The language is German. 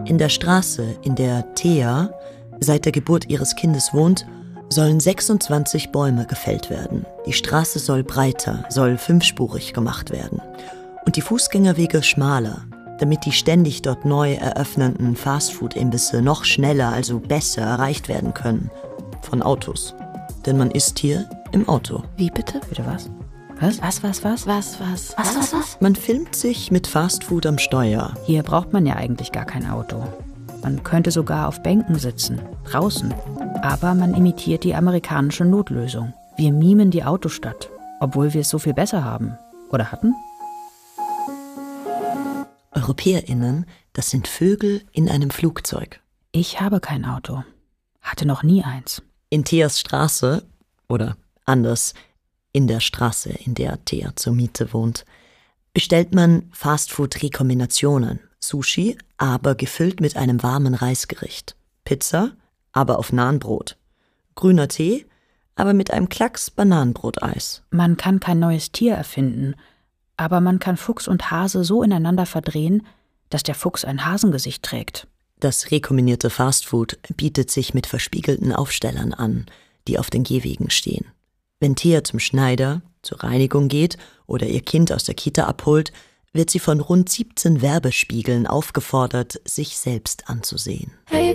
In der Straße, in der Thea seit der Geburt ihres Kindes wohnt, sollen 26 Bäume gefällt werden. Die Straße soll breiter, soll 5-spurig gemacht werden. Und die Fußgängerwege schmaler, damit die ständig dort neu eröffnenden Fastfood-Imbisse noch schneller, also besser erreicht werden können. Von Autos. Denn man isst hier im Auto. Wie bitte? Bitte was? Was? Man filmt sich mit Fastfood am Steuer. Hier braucht man ja eigentlich gar kein Auto. Man könnte sogar auf Bänken sitzen, draußen. Aber man imitiert die amerikanische Notlösung. Wir mimen die Autostadt, obwohl wir es so viel besser haben. Oder hatten? EuropäerInnen, das sind Vögel in einem Flugzeug. Ich habe kein Auto. Hatte noch nie eins. In Theas Straße, oder anders, in der Straße, in der Thea zur Miete wohnt, bestellt man Fastfood-Rekombinationen. Sushi, aber gefüllt mit einem warmen Reisgericht. Pizza, aber auf Nahenbrot. Grüner Tee, aber mit einem Klacks Bananenbroteis. Man kann kein neues Tier erfinden, aber man kann Fuchs und Hase so ineinander verdrehen, dass der Fuchs ein Hasengesicht trägt. Das rekombinierte Fastfood bietet sich mit verspiegelten Aufstellern an, die auf den Gehwegen stehen. Wenn Thea zum Schneider, zur Reinigung geht oder ihr Kind aus der Kita abholt, wird sie von rund 17 Werbespiegeln aufgefordert, sich selbst anzusehen. Hey.